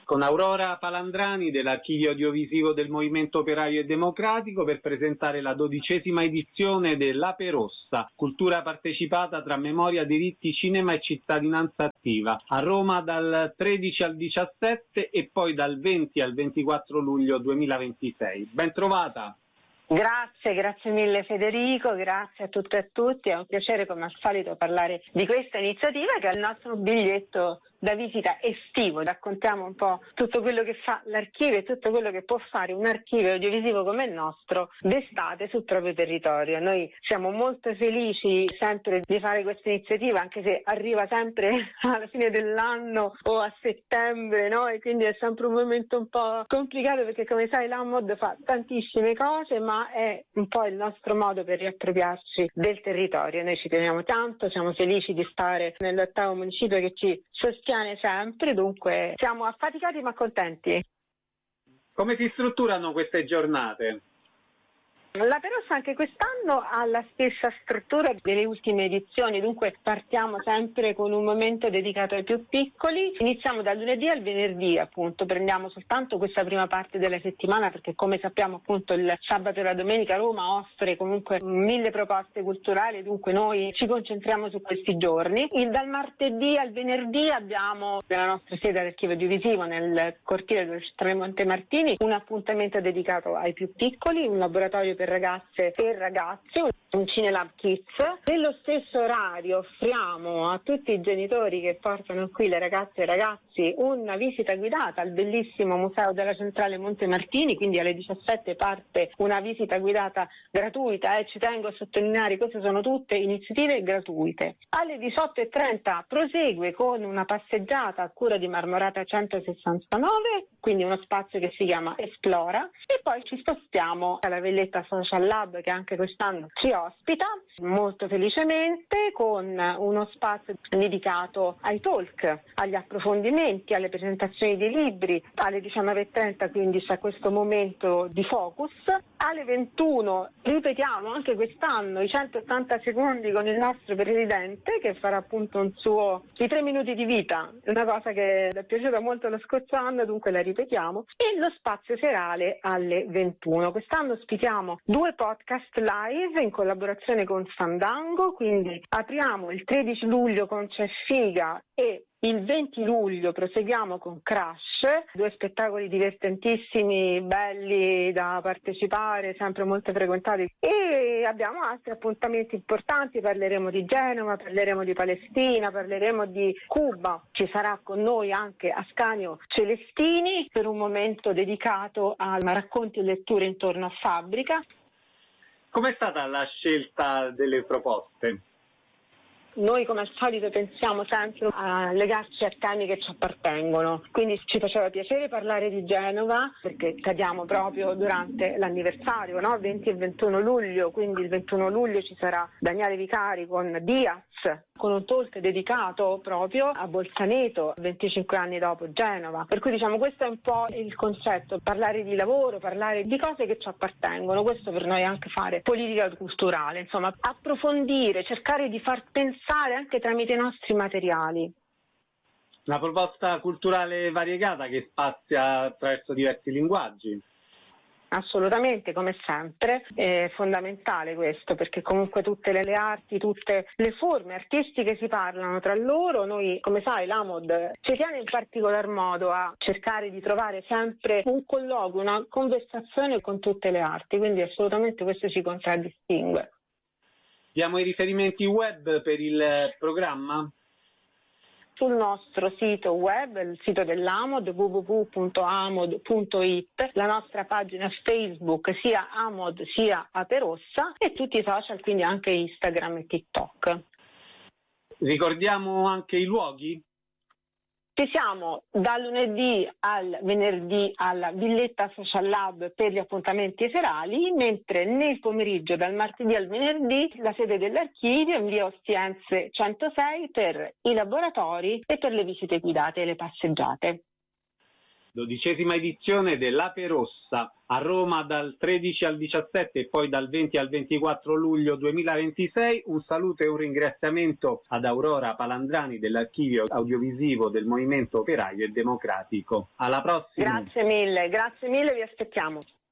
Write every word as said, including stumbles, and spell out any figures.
con Aurora Palandrani dell'Archivio Audiovisivo del Movimento Operaio e Democratico per presentare la dodicesima edizione dell'Ape Rossa, cultura partecipata tra memoria, diritti, cinema e cittadinanza attiva, a Roma dal tredici al diciassette e poi dal venti al ventiquattro luglio duemilaventisei. Ben trovata! Grazie, grazie mille Federico, grazie a tutte e a tutti, è un piacere come al solito parlare di questa iniziativa che è il nostro biglietto da visita estivo. Raccontiamo un po' tutto quello che fa l'archivio e tutto quello che può fare un archivio audiovisivo come il nostro d'estate sul proprio territorio. Noi siamo molto felici sempre di fare questa iniziativa, anche se arriva sempre alla fine dell'anno o a settembre, no? E quindi è sempre un momento un po' complicato perché, come sai, l'AMOD fa tantissime cose, ma è un po' il nostro modo per riappropriarci del territorio. Noi ci teniamo tanto, siamo felici di stare nell'ottavo municipio che ci sostiene sempre, dunque siamo affaticati ma contenti. Come si strutturano queste giornate? L'Ape Rossa anche quest'anno ha la stessa struttura delle ultime edizioni, dunque partiamo sempre con un momento dedicato ai più piccoli. Iniziamo dal lunedì al venerdì, appunto, prendiamo soltanto questa prima parte della settimana perché, come sappiamo, appunto il sabato e la domenica Roma offre comunque mille proposte culturali, dunque noi ci concentriamo su questi giorni. Il, dal martedì al venerdì abbiamo nella nostra sede all'Archivio Audiovisivo nel cortile del Centrale Montemartini un appuntamento dedicato ai più piccoli, un laboratorio per ragazze e ragazzi, un Cinelab Kids. Nello stesso orario offriamo a tutti i genitori che portano qui le ragazze e i ragazzi una visita guidata al bellissimo museo della Centrale Montemartini, quindi alle diciassette parte una visita guidata gratuita e ci tengo a sottolineare queste sono tutte iniziative gratuite. Alle diciotto e trenta prosegue con una passeggiata a cura di Marmorata centosessantanove, quindi uno spazio che si chiama Esplora, e poi ci spostiamo alla Villetta Social Lab che anche quest'anno ci ospita molto felicemente con uno spazio dedicato ai talk, agli approfondimenti, alle presentazioni di libri. Alle diciannove e trenta quindi c'è questo momento di focus. Alle ventuno ripetiamo anche quest'anno i centottanta secondi con il nostro presidente che farà appunto un suo i tre minuti di vita, una cosa che è piaciuta molto lo scorso anno, dunque la ripetiamo. E lo spazio serale alle ventuno. Quest'anno ospitiamo due podcast live in collaborazione con Fandango, quindi apriamo il tredici luglio con C'è Figa e il venti luglio proseguiamo con Crash, due spettacoli divertentissimi, belli da partecipare, sempre molto frequentati, e abbiamo altri appuntamenti importanti, parleremo di Genova, parleremo di Palestina, parleremo di Cuba. Ci sarà con noi anche Ascanio Celestini per un momento dedicato a racconti e letture intorno a Fabbrica. Com'è stata la scelta delle proposte? Noi come al solito pensiamo sempre a legarci a temi che ci appartengono, quindi ci faceva piacere parlare di Genova perché cadiamo proprio durante l'anniversario, no? venti e ventuno luglio, quindi il ventuno luglio ci sarà Daniele Vicari con Diaz, con un talk dedicato proprio a Bolzaneto, venticinque anni dopo Genova. Per cui diciamo questo è un po' il concetto, parlare di lavoro, parlare di cose che ci appartengono, questo per noi è anche fare politica culturale, insomma approfondire, cercare di far pensare anche tramite i nostri materiali. Una proposta culturale variegata che spazia attraverso diversi linguaggi. Assolutamente, come sempre, è fondamentale questo perché comunque tutte le, le arti, tutte le forme artistiche si parlano tra loro. Noi, come sai, l'AMOD ci tiene in particolar modo a cercare di trovare sempre un colloquio, una conversazione con tutte le arti, quindi assolutamente questo ci contraddistingue. Diamo i riferimenti web per il programma? Sul nostro sito web, il sito dell'AMOD, w w w punto amod punto i t, la nostra pagina Facebook sia AMOD sia Ape Rossa e tutti i social, quindi anche Instagram e TikTok. Ricordiamo anche i luoghi? Ci siamo dal lunedì al venerdì alla Villetta Social Lab per gli appuntamenti serali, mentre nel pomeriggio dal martedì al venerdì la sede dell'archivio in via Ostiense centosei per i laboratori e per le visite guidate e le passeggiate. Dodicesima edizione dell'Ape Rossa a Roma dal tredici al diciassette e poi dal venti al ventiquattro luglio duemilaventisei. Un saluto e un ringraziamento ad Aurora Palandrani dell'Archivio Audiovisivo del Movimento Operaio e Democratico. Alla prossima. Grazie mille, grazie mille, vi aspettiamo.